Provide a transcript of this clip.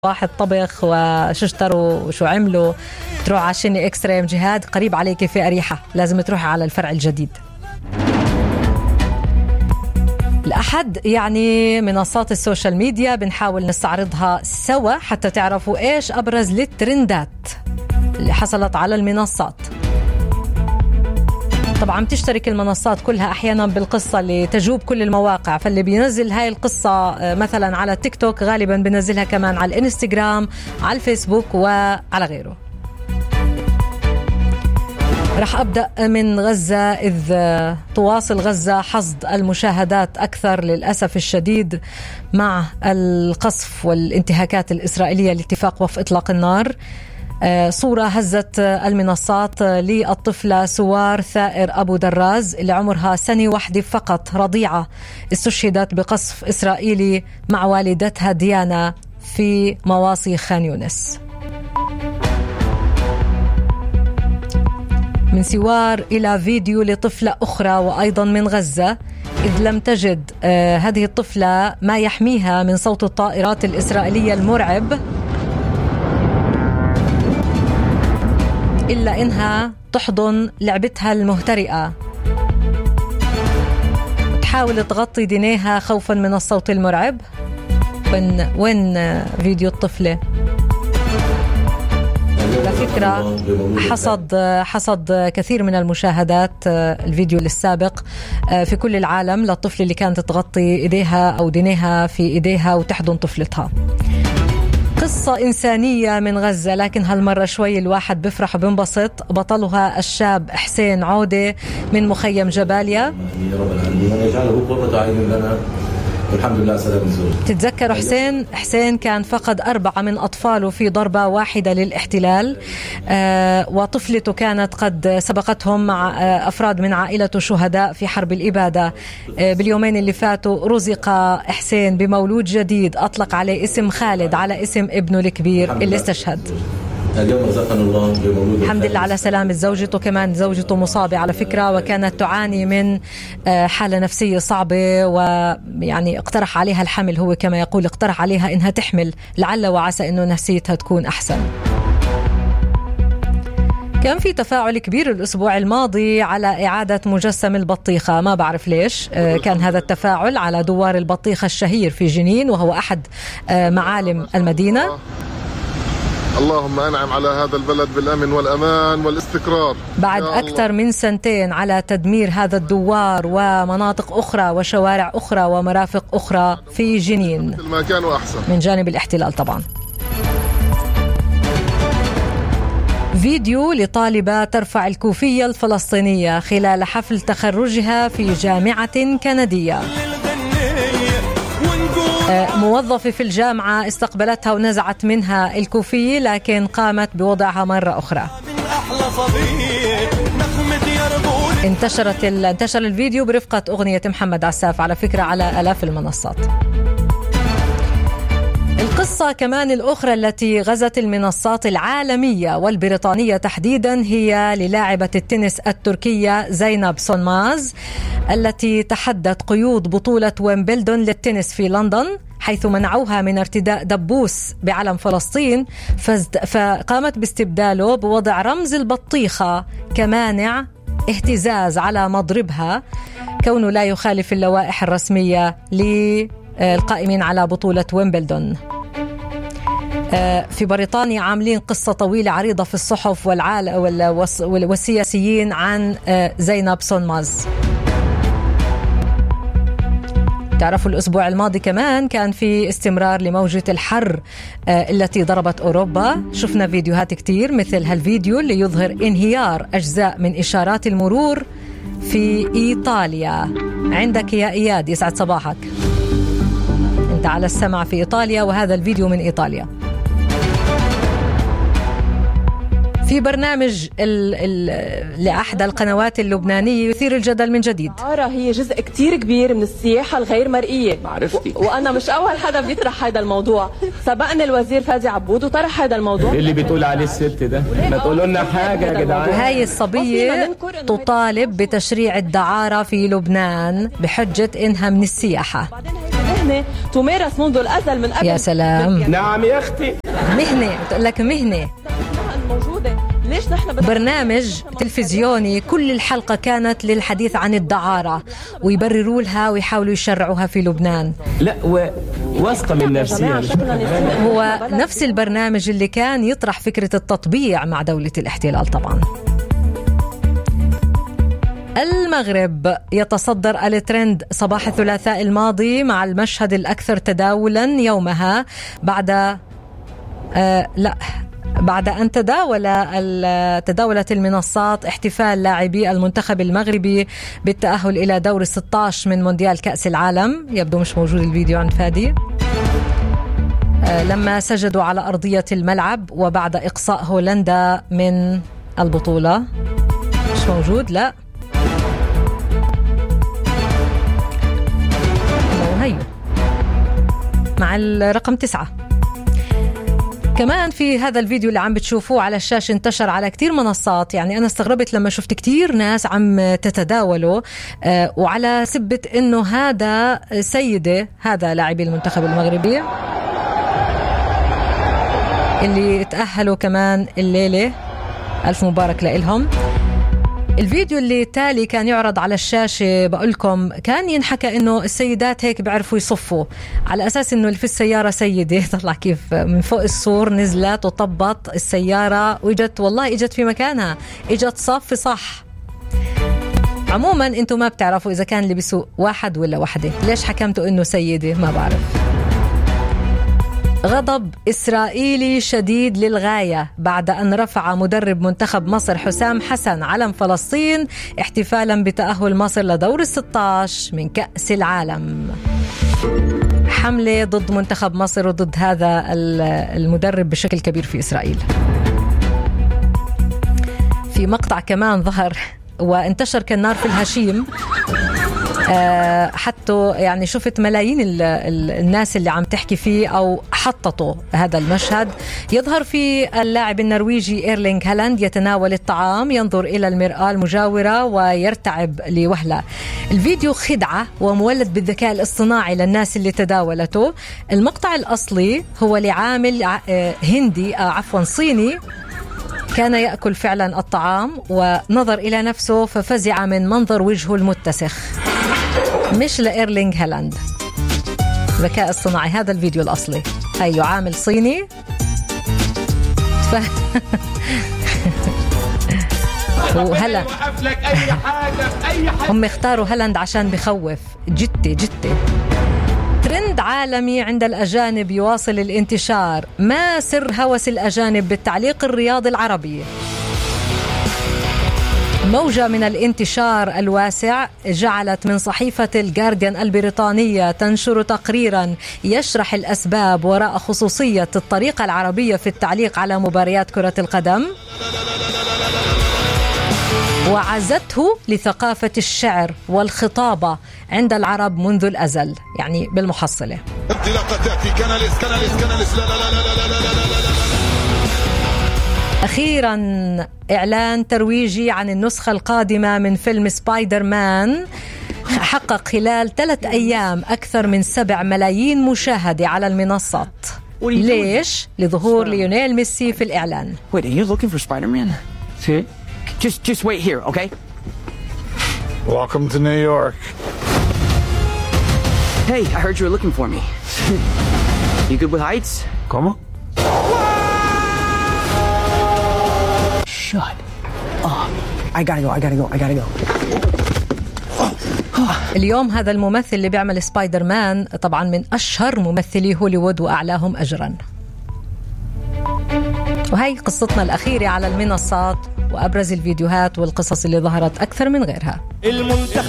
واحد طبخ وشو اشتروا وشو عملوا، تروح على شني اكستريم جهاد قريب عليك في أريحة، لازم تروحي على الفرع الجديد. الأحد يعني منصات السوشيال ميديا بنحاول نستعرضها سوا حتى تعرفوا إيش أبرز الترندات اللي حصلت على المنصات. طبعا بتشترك المنصات كلها أحيانا بالقصة اللي تجوب كل المواقع، فاللي بينزل هاي القصة مثلا على تيك توك غالبا بينزلها كمان على الانستغرام، على الفيسبوك وعلى غيره. رح أبدأ من غزة، إذ تواصل غزة حصد المشاهدات أكثر للأسف الشديد مع القصف والانتهاكات الإسرائيلية لاتفاق وقف إطلاق النار. صورة هزت المنصات للطفلة سوار ثائر أبو دراز اللي عمرها سنة واحدة فقط، رضيعة، استشهدت بقصف إسرائيلي مع والدتها ديانا في مواصي خان يونس. من سوار إلى فيديو لطفلة أخرى وأيضا من غزة، إذ لم تجد هذه الطفلة ما يحميها من صوت الطائرات الإسرائيلية المرعب إلا إنها تحضن لعبتها المهترئة، تحاول تغطي دينيها خوفا من الصوت المرعب. وين فيديو الطفلة؟ على فكرة حصد كثير من المشاهدات الفيديو السابق في كل العالم للطفلة اللي كانت تغطي إيديها أو دينيها في إيديها وتحضن طفلتها. قصة إنسانية من غزة، لكن هالمرة شوي الواحد بفرح وبنبسط. بطلها الشاب حسين عودة من مخيم جباليا. يا رب العالمين يجعله قرة أعين لنا والحمد لله سلام الزوج. تتذكروا حسين كان فقد 4 من أطفاله في ضربة واحدة للاحتلال، وطفلته كانت قد سبقتهم مع أفراد من عائلته شهداء في حرب الإبادة. باليومين اللي فاتوا رزق حسين بمولود جديد أطلق عليه اسم خالد على اسم ابنه الكبير اللي استشهد. اليوم رزقنا الله بمولود. الحمد لله على سلامة زوجته، كمان زوجته مصابة على فكرة، وكانت تعاني من حالة نفسية صعبة، ويعني اقترح عليها الحمل، هو كما يقول اقترح عليها إنها تحمل لعل وعسى إنه نفسيتها تكون أحسن. كان في تفاعل كبير الأسبوع الماضي على إعادة مجسم البطيخة، ما بعرف ليش كان هذا التفاعل على دوار البطيخة الشهير في جنين، وهو أحد معالم المدينة. اللهم أنعم على هذا البلد بالأمن والأمان والاستقرار بعد أكثر من 2 على تدمير هذا الدوار ومناطق أخرى وشوارع أخرى ومرافق أخرى في جنين ما كانوا أحسن من جانب الاحتلال. طبعا فيديو لطالبة ترفع الكوفية الفلسطينية خلال حفل تخرجها في جامعة كندية. موظفة في الجامعة استقبلتها ونزعت منها الكوفية، لكن قامت بوضعها مرة أخرى. انتشر الفيديو برفقة أغنية محمد عساف على فكرة على آلاف المنصات. القصة كمان الأخرى التي غزت المنصات العالمية والبريطانية تحديدا هي للاعبة التنس التركية زينب سونماز، التي تحدت قيود بطولة ويمبلدون للتنس في لندن، حيث منعوها من ارتداء دبوس بعلم فلسطين، فقامت باستبداله بوضع رمز البطيخة كمانع اهتزاز على مضربها، كونه لا يخالف اللوائح الرسمية للقائمين على بطولة ويمبلدون. في بريطانيا عاملين قصة طويلة عريضة في الصحف والسياسيين عن زينب سونماز. تعرفوا الأسبوع الماضي كمان كان في استمرار لموجة الحر التي ضربت أوروبا. شفنا فيديوهات كتير مثل هالفيديو اللي يظهر انهيار أجزاء من إشارات المرور في إيطاليا. عندك يا إياد، يسعد صباحك، أنت على السمع في إيطاليا، وهذا الفيديو من إيطاليا. في برنامج لأحد القنوات اللبنانية يثير الجدل من جديد. هي جزء كتير كبير من السياحة الغير مرئية، وأنا مش أول حدا بيطرح هذا الموضوع، سبقني الوزير فادي عبود وطرح هذا الموضوع. اللي بيتقول عليه الست ده ما تقولوا لنا حاجة يا جدعان. هاي الصبية تطالب بتشريع الدعارة في لبنان بحجة إنها من السياحة. مهنة تمارس منذ الأزل من قبل. يا سلام. نعم يا أختي، مهنة، بتقول لك مهنة موجودة. ليش نحن برنامج تلفزيوني كل الحلقة كانت للحديث عن الدعارة ويبرروا لها ويحاولوا يشرعوها في لبنان. لا واثقة من نفسي. هو نفس البرنامج اللي كان يطرح فكرة التطبيع مع دولة الاحتلال طبعا. المغرب يتصدر الترند صباح الثلاثاء الماضي مع المشهد الأكثر تداولا يومها بعد أن تداولت المنصات احتفال لاعبي المنتخب المغربي بالتأهل إلى دور 16 من مونديال كأس العالم. يبدو مش موجود الفيديو عند فادي. لما سجدوا على أرضية الملعب وبعد إقصاء هولندا من البطولة. مش موجود، لا هيو مع الرقم 9. كمان في هذا الفيديو اللي عم بتشوفوه على الشاشة انتشر على كتير منصات. يعني أنا استغربت لما شفت كتير ناس عم تتداوله وعلى سبة إنه هذا سيدة، هذا لاعبي المنتخب المغربي اللي تأهلوا كمان الليلة، ألف مبارك لإلهم. الفيديو اللي تالي كان يعرض على الشاشة بقولكم كان ينحكى إنه السيدات هيك بيعرفوا يصفوا على أساس إنه اللي في السيارة سيدة. طلع كيف من فوق السور نزلت وطبط السيارة وإجت، والله إجت في مكانها، إجت صف صح. عموما أنتم ما بتعرفوا إذا كان اللي بيسوق واحد ولا وحدة. ليش حكمتوا إنه سيدة؟ ما بعرف. غضب إسرائيلي شديد للغاية بعد أن رفع مدرب منتخب مصر حسام حسن علم فلسطين احتفالا بتأهل مصر لدور 16 من كأس العالم. حملة ضد منتخب مصر وضد هذا المدرب بشكل كبير في إسرائيل. في مقطع كمان ظهر وانتشر كالنار في الهشيم، حتى يعني شفت ملايين الناس اللي عم تحكي فيه أو حططوا هذا المشهد. يظهر في اللاعب النرويجي إيرلينغ هالاند يتناول الطعام، ينظر إلى المرآة المجاورة ويرتعب لوهلة. الفيديو خدعة ومولد بالذكاء الاصطناعي للناس اللي تداولته. المقطع الأصلي هو لعامل هندي صيني كان يأكل فعلا الطعام ونظر إلى نفسه ففزع من منظر وجهه المتسخ. مش لإيرلينغ هالاند، ذكاء اصطناعي. هذا الفيديو الأصلي. هيو عامل صيني وهلا هم اختاروا هالاند عشان بخوف. جتة ترند عالمي عند الأجانب يواصل الانتشار. ما سر هوس الأجانب بالتعليق الرياضي العربي؟ موجة من الانتشار الواسع جعلت من صحيفة الجارديان البريطانية تنشر تقريرا يشرح الأسباب وراء خصوصية الطريقة العربية في التعليق على مباريات كرة القدم، وعزته لثقافة الشعر والخطابة عند العرب منذ الأزل. يعني بالمحصلة انطلاقة تأتي كاناليس لا. أخيرا إعلان ترويجي عن النسخة القادمة من فيلم سبايدر مان حقق خلال 3 أيام أكثر من 7 ملايين مشاهدة على المنصات. ليش؟ لظهور ليونيل ميسي في الإعلان. Wait, are you looking for Spider-Man? See? Just wait here, okay? Welcome to New York. Hey, I heard you were looking for me. You good with heights? ¿Cómo? Shut up. I gotta go. اليوم هذا الممثل اللي بيعمل سبايدر مان طبعا من أشهر ممثلي هوليوود وأعلاهم أجرا. وهي قصتنا الأخيرة على المنصات وأبرز الفيديوهات والقصص اللي ظهرت أكثر من غيرها.